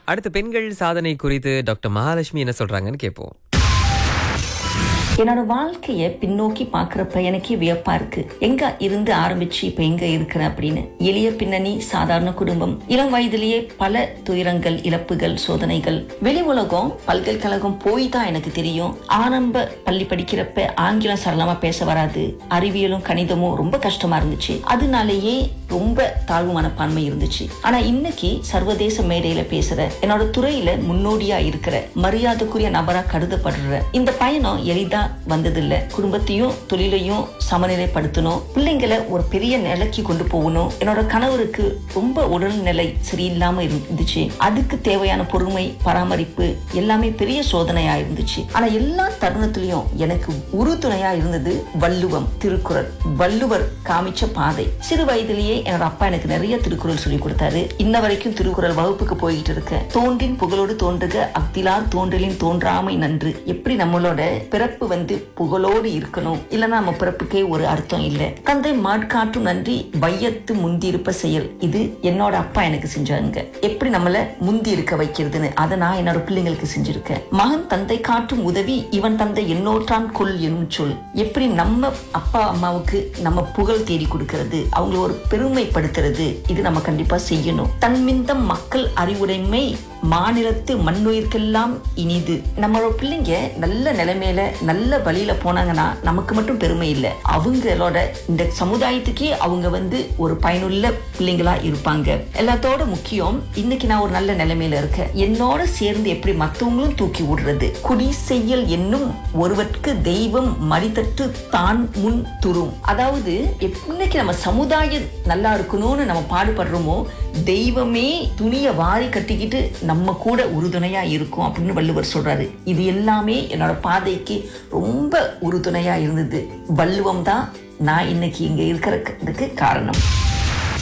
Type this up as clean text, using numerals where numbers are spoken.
அடுத்து பெண்கள் சாதனை குறித்து டாக்டர் மகாலட்சுமி என்ன சொல்றாங்கன்னு கேட்போம். என்னோட வாழ்க்கைய பின்னோக்கி பாக்குறப்ப எனக்கே வியப்பா இருக்கு. எங்க இருந்து ஆரம்பிச்சு இப்ப எங்க இருக்கிறேன் அப்படின்னு. எளிய பின்னணி, சாதாரண குடும்பம், இளம் வயதிலேயே பல துயரங்கள், இழப்புகள், சோதனைகள். வெளி உலகம், பல்கலைக்கழகம் போய் தான் எனக்கு தெரியும். ஆரம்ப பள்ளி படிக்கிறப்ப ஆங்கிலம் சரளமா பேச வராது. அறிவியலும் கணிதமும் ரொம்ப கஷ்டமா இருந்துச்சு. அதனாலேயே ரொம்ப தாழ்வு மனப்பான்மை இருந்துச்சு. ஆனா இன்னைக்கு சர்வதேச மேடையில பேசுற, என்னோட துறையில முன்னோடியா இருக்கிற, மரியாதைக்குரிய நபரா கருதப்படுற இந்த பயணம் எளிதா வந்ததில்ல. குடும்பத்தையும் தொழிலையும் சமநிலைப்படுத்தணும், பிள்ளைங்களை ஒரு பெரிய நிலைக்கு கொண்டு போகணும். என்னோட கணவருக்கு ரொம்ப உடல்நிலை சரியில்லாம இருந்துச்சு. அதுக்கு தேவையான பொறுமை, பராமரிப்பு எல்லாமே பெரிய சோதனையா இருந்துச்சு. ஆனா எல்லா தருணத்திலையும் எனக்கு உறுதுணையா இருந்தது வள்ளுவம், திருக்குறள். வள்ளுவர் காமிச்ச பாதை. சிறு வயதிலேயே என்னோட அப்பா எனக்கு நிறைய திருக்குறள் சொல்லி கொடுத்தாரு. இன்ன வரைக்கும் திருக்குறள் வகுப்புக்கு போயிட்டு இருக்கேன். தோன்றின் புகழோடு தோன்றுக, அக்திலார் தோன்றலின் தோன்றாமை நன்று. எப்படி நம்மளோட பிறப்பு புகழோடு இருக்கணும், இல்லன்னா நம்ம பிறப்புக்கே ஒரு அர்த்தம் இல்லை. தந்தை மாட்காட்டும் நன்றி, வையத்து முந்தி இருப்ப செயல். இது என்னோட அப்பா எனக்கு செஞ்சாங்க. எப்படி நம்மள முந்தி இருக்க வைக்கிறதுன்னு அதை நான் என்னோட பிள்ளைங்களுக்கு செஞ்சிருக்கேன். மகன் தந்தை காட்டும் உதவி, இவன் தந்தை என்னோற்றான் கொள் என்னும் சொல். எப்படி நம்ம அப்பா அம்மாவுக்கு நம்ம புகழ் தேடி கொடுக்கிறது, அவங்களை ஒரு பெருமைப்படுத்துறது, இது நம்ம கண்டிப்பா செய்யணும். தன்மிந்தம் மக்கள் அறிவுடைமை, மாநிலத்து மண்ணுயிர்க்கெல்லாம் இனிது. நம்மளோட பிள்ளைங்க நல்ல நிலைமையில நல்ல வழியில போனாங்கன்னா நமக்கு மட்டும் பெருமை இல்லை, அவங்களோட இந்த சமுதாயத்துக்கே அவங்க ஒரு பயனுள்ள பிள்ளைங்களா இருப்பாங்க. எல்லாத்தோட முக்கியம், இன்னைக்கு நான் ஒரு நல்ல நிலைமையில இருக்கேன். என்னோட சேர்ந்து எப்படி மத்தவங்களும் தூக்கி விடுறது. குடி செய்யல் என்னும் ஒருவருக்கு தெய்வம் மடித்தட்டு தான் முன் துரும். அதாவது இன்னைக்கு நம்ம சமுதாயம் நல்லா இருக்கணும்னு நம்ம பாடுபடுறோமோ, தெய்வமே துணியை வாரி கட்டிக்கிட்டு நம்ம கூட உறுதுணையா இருக்கும் அப்படின்னு வள்ளுவர் சொல்றாரு. இது எல்லாமே என்னோட பாதைக்கு ரொம்ப உறுதுணையா இருந்தது. வள்ளுவம் தான் நான் இன்னைக்கு இங்க இருக்கிறதுக்கு காரணம்.